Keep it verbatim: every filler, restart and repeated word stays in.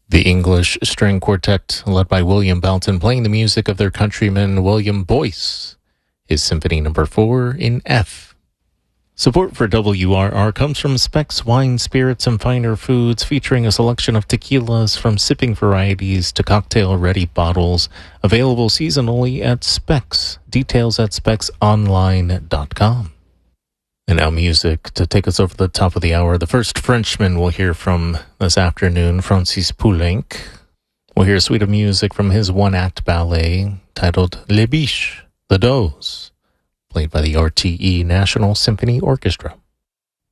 The English String Quartet, led by William Belton, playing the music of their countryman William Boyce, his Symphony Number four in F. Support for W R R comes from Specs Wine, Spirits, and Finer Foods, featuring a selection of tequilas from sipping varieties to cocktail-ready bottles, available seasonally at Specs. Details at specs online dot com. And now music to take us over the top of the hour. The first Frenchman we'll hear from this afternoon, Francis Poulenc. We'll hear a suite of music from his one-act ballet titled Les Biches, The Does, played by the R T E National Symphony Orchestra.